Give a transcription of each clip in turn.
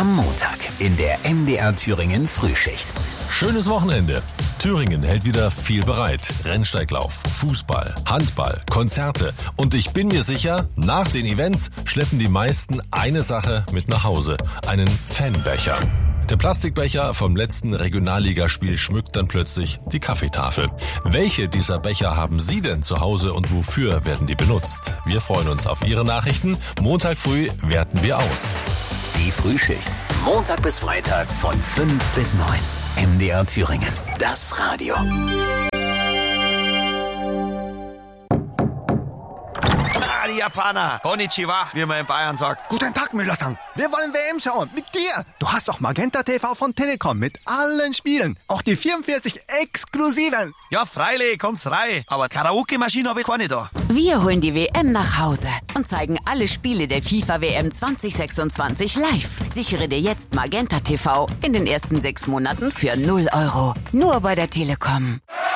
Am Montag in der MDR Thüringen Frühschicht. Schönes Wochenende. Thüringen hält wieder viel bereit. Rennsteiglauf, Fußball, Handball, Konzerte. Und ich bin mir sicher, nach den Events schleppen die meisten eine Sache mit nach Hause. Einen Fanbecher. Der Plastikbecher vom letzten Regionalligaspiel schmückt dann plötzlich die Kaffeetafel. Welche dieser Becher haben Sie denn zu Hause und wofür werden die benutzt? Wir freuen uns auf Ihre Nachrichten. Montag früh werten wir aus. Die Frühschicht. Montag bis Freitag von 5 bis 9. MDR Thüringen. Das Radio. Die Japaner. Konnichiwa, wie man in Bayern sagt. Guten Tag, Müller-san. Wir wollen WM schauen. Mit dir. Du hast auch Magenta TV von Telekom mit allen Spielen. Auch die 44 exklusiven. Ja, freilich, kommt's rein. Aber Karaoke-Maschine habe ich keine da. Wir holen die WM nach Hause und zeigen alle Spiele der FIFA-WM 2026 live. Sichere dir jetzt Magenta TV in den ersten 6 Monaten für 0 €. Nur bei der Telekom.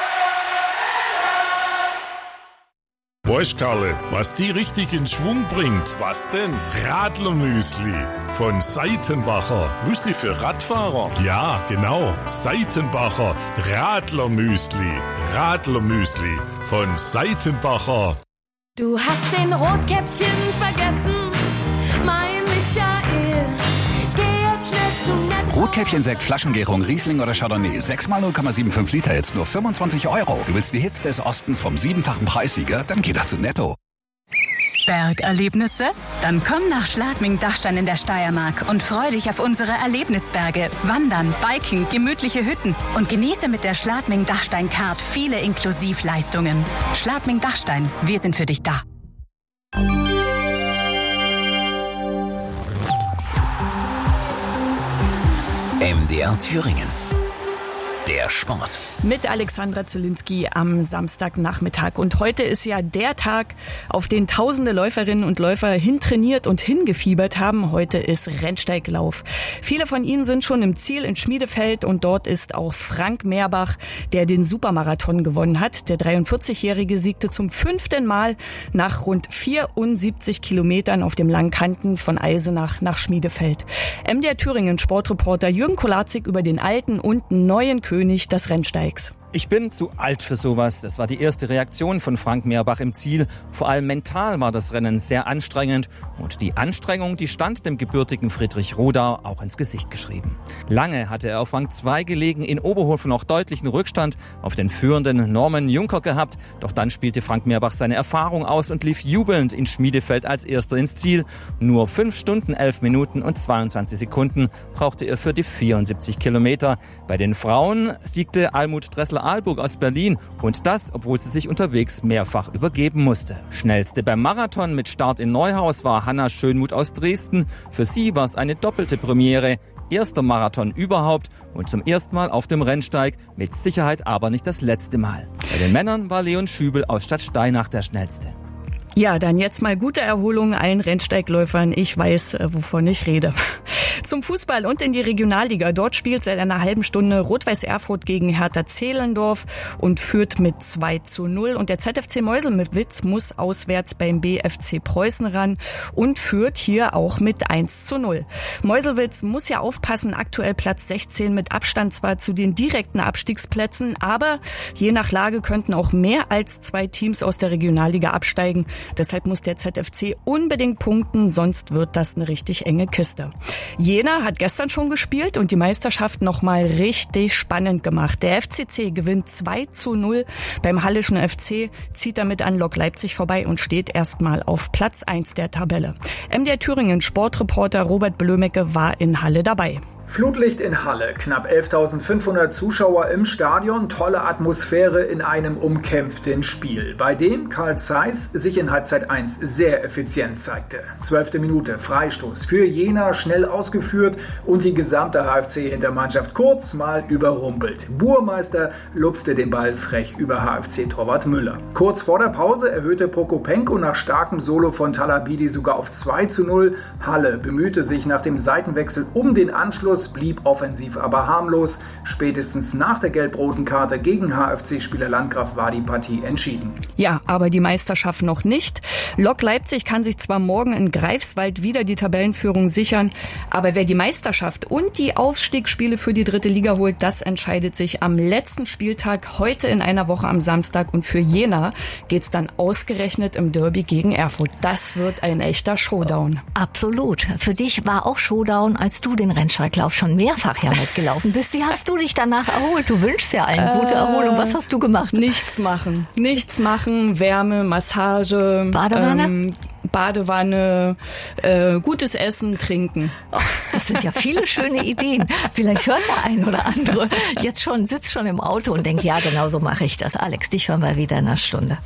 Weißt Karle, was die richtig in Schwung bringt? Was denn? Radlermüsli von Seitenbacher. Müsli für Radfahrer? Ja, genau. Seitenbacher Radlermüsli. Radlermüsli von Seitenbacher. Du hast den Rotkäppchen vergessen, mein Michael. Geh jetzt schnell zu nett. Rotkäppchen-Sekt, Flaschengärung, Riesling oder Chardonnay. 6 mal 0,75 Liter, jetzt nur 25 €. Du willst die Hits des Ostens vom 7-fachen Preissieger? Dann geh doch zu Netto. Bergerlebnisse? Dann komm nach Schladming-Dachstein in der Steiermark und freu dich auf unsere Erlebnisberge. Wandern, Biken, gemütliche Hütten und genieße mit der Schladming-Dachstein-Card viele Inklusivleistungen. Schladming-Dachstein, wir sind für dich da. MDR Thüringen. Der Sport. Mit Alexandra Zielinski am Samstagnachmittag. Und heute ist ja der Tag, auf den tausende Läuferinnen und Läufer hintrainiert und hingefiebert haben. Heute ist Rennsteiglauf. Viele von ihnen sind schon im Ziel in Schmiedefeld und dort ist auch Frank Meerbach, der den Supermarathon gewonnen hat. Der 43-Jährige siegte zum 5. Mal nach rund 74 Kilometern auf dem langen Kanten von Eisenach nach Schmiedefeld. MDR Thüringen Sportreporter Jürgen Kolazik über den alten und neuen König des Rennsteigs. Ich bin zu alt für sowas. Das war die erste Reaktion von Frank Meerbach im Ziel. Vor allem mental war das Rennen sehr anstrengend. Und die Anstrengung, die stand dem gebürtigen Friedrich Rodau auch ins Gesicht geschrieben. Lange hatte er auf Rang 2 gelegen, in Oberhofen noch deutlichen Rückstand auf den führenden Norman Juncker gehabt. Doch dann spielte Frank Meerbach seine Erfahrung aus und lief jubelnd in Schmiedefeld als Erster ins Ziel. Nur 5 Stunden, 11 Minuten und 22 Sekunden brauchte er für die 74 Kilometer. Bei den Frauen siegte Almut Dressler-Aalburg aus Berlin und das, obwohl sie sich unterwegs mehrfach übergeben musste. Schnellste beim Marathon mit Start in Neuhaus war Hanna Schönmuth aus Dresden. Für sie war es eine doppelte Premiere. Erster Marathon überhaupt und zum ersten Mal auf dem Rennsteig, mit Sicherheit aber nicht das letzte Mal. Bei den Männern war Leon Schübel aus Stadtsteinach der Schnellste. Ja, dann jetzt mal gute Erholung allen Rennsteigläufern. Ich weiß, wovon ich rede. Zum Fußball und in die Regionalliga. Dort spielt seit einer halben Stunde Rot-Weiß Erfurt gegen Hertha Zehlendorf und führt mit 2:0. Und der ZFC Meuselwitz muss auswärts beim BFC Preußen ran und führt hier auch mit 1:0. Meuselwitz muss ja aufpassen, aktuell Platz 16 mit Abstand zwar zu den direkten Abstiegsplätzen, aber je nach Lage könnten auch mehr als 2 Teams aus der Regionalliga absteigen. Deshalb muss der ZFC unbedingt punkten, sonst wird das eine richtig enge Kiste. Jena hat gestern schon gespielt und die Meisterschaft nochmal richtig spannend gemacht. Der FCC gewinnt 2:0 beim Hallischen FC, zieht damit an Lok Leipzig vorbei und steht erstmal auf Platz 1 der Tabelle. MDR Thüringen Sportreporter Robert Blömecke war in Halle dabei. Flutlicht in Halle, knapp 11.500 Zuschauer im Stadion, tolle Atmosphäre in einem umkämpften Spiel, bei dem Carl Zeiss sich in Halbzeit 1 sehr effizient zeigte. 12. Minute, Freistoß für Jena, schnell ausgeführt und die gesamte HFC-Hintermannschaft kurz mal überrumpelt. Burmeister lupfte den Ball frech über HFC-Torwart Müller. Kurz vor der Pause erhöhte Prokopenko nach starkem Solo von Talabidi sogar auf 2:0. Halle bemühte sich nach dem Seitenwechsel um den Anschluss Abschluss blieb offensiv aber harmlos. Spätestens nach der gelb-roten Karte gegen HFC-Spieler Landgraf war die Partie entschieden. Ja, aber die Meisterschaft noch nicht. Lok Leipzig kann sich zwar morgen in Greifswald wieder die Tabellenführung sichern, aber wer die Meisterschaft und die Aufstiegsspiele für die 3. Liga holt, das entscheidet sich am letzten Spieltag heute in einer Woche am Samstag. Und für Jena geht's dann ausgerechnet im Derby gegen Erfurt. Das wird ein echter Showdown. Absolut. Für dich war auch Showdown, als du den Rennsteiglauf schon mehrfach ja mitgelaufen bist. Wie hast du dich danach erholt? Du wünschst ja allen gute Erholung. Was hast du gemacht? Nichts machen. Wärme, Massage. Badewanne, gutes Essen, trinken. Ach, das sind ja viele schöne Ideen. Vielleicht hört der ein oder andere jetzt schon, sitzt schon im Auto und denkt, ja, genau so mache ich das. Alex, dich hören wir wieder in einer Stunde.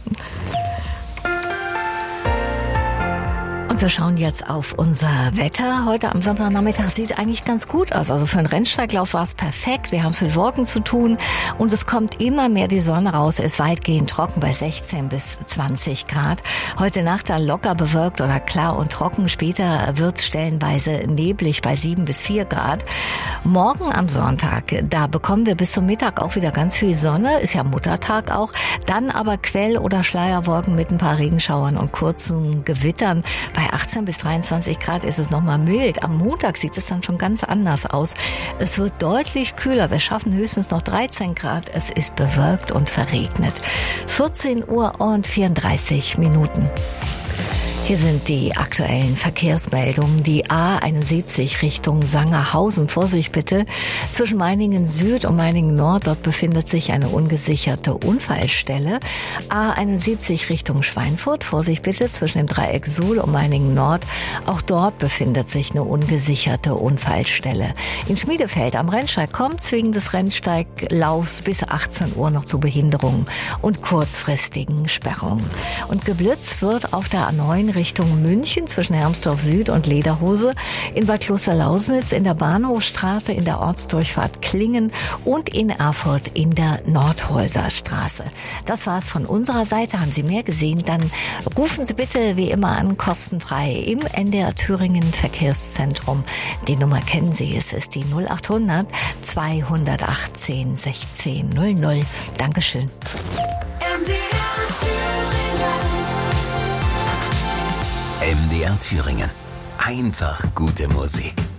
Wir schauen jetzt auf unser Wetter. Heute am Sonntagnachmittag sieht eigentlich ganz gut aus. Also für einen Rennsteiglauf war es perfekt. Wir haben es mit Wolken zu tun und es kommt immer mehr die Sonne raus. Es ist weitgehend trocken bei 16 bis 20 Grad. Heute Nacht dann locker bewölkt oder klar und trocken. Später wird es stellenweise neblig bei 7 bis 4 Grad. Morgen am Sonntag, da bekommen wir bis zum Mittag auch wieder ganz viel Sonne. Ist ja Muttertag auch. Dann aber Quell- oder Schleierwolken mit ein paar Regenschauern und kurzen Gewittern. Bei 18 bis 23 Grad ist es nochmal mild. Am Montag sieht es dann schon ganz anders aus. Es wird deutlich kühler. Wir schaffen höchstens noch 13 Grad. Es ist bewölkt und verregnet. 14 Uhr und 34 Minuten. Hier sind die aktuellen Verkehrsmeldungen. Die A71 Richtung Sangerhausen. Vorsicht bitte. Zwischen Meiningen Süd und Meiningen Nord, dort befindet sich eine ungesicherte Unfallstelle. A71 Richtung Schweinfurt. Vorsicht bitte. Zwischen dem Dreieck Suhl und Meiningen Nord. Auch dort befindet sich eine ungesicherte Unfallstelle. In Schmiedefeld am Rennsteig kommt es wegen des Rennsteiglaufs bis 18 Uhr noch zu Behinderungen und kurzfristigen Sperrungen. Und geblitzt wird auf der A9 Richtung München zwischen Hermsdorf Süd und Lederhose, in Bad Klosterlausnitz, in der Bahnhofstraße, in der Ortsdurchfahrt Klingen und in Erfurt in der Nordhäuserstraße. Das war's von unserer Seite. Haben Sie mehr gesehen, dann rufen Sie bitte wie immer an, kostenfrei im NDR Thüringen Verkehrszentrum. Die Nummer kennen Sie, es ist die 0800 218 16 00. Dankeschön. MDR Thüringen. Einfach gute Musik.